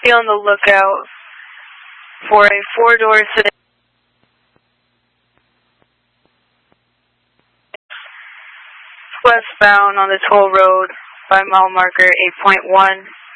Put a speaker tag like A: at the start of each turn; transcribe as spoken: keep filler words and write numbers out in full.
A: Be on the lookout for a four-door sedan westbound on the toll road by mile marker eight point one.